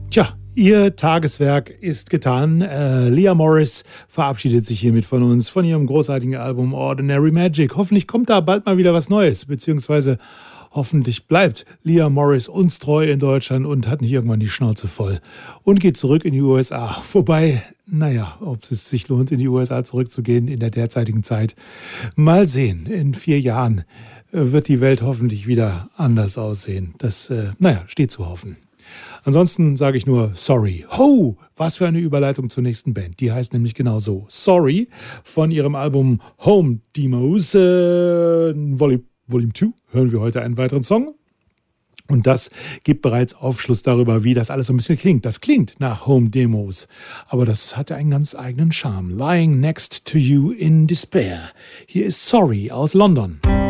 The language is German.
Tja, ihr Tageswerk ist getan. Leah Morris verabschiedet sich hiermit von uns, von ihrem großartigen Album Ordinary Magic. Hoffentlich kommt da bald mal wieder was Neues, beziehungsweise hoffentlich bleibt Leah Morris uns treu in Deutschland und hat nicht irgendwann die Schnauze voll und geht zurück in die USA. Wobei, naja, ob es sich lohnt, in die USA zurückzugehen in der derzeitigen Zeit. Mal sehen, in 4 Jahren wird die Welt hoffentlich wieder anders aussehen. Das, steht zu hoffen. Ansonsten sage ich nur sorry. Ho, was für eine Überleitung zur nächsten Band. Die heißt nämlich genau so. Sorry von ihrem Album Home Demos Volume 2 hören wir heute einen weiteren Song. Und das gibt bereits Aufschluss darüber, wie das alles so ein bisschen klingt. Das klingt nach Home Demos, aber das hatte einen ganz eigenen Charme. Lying Next to You in Despair. Hier ist Sorry aus London.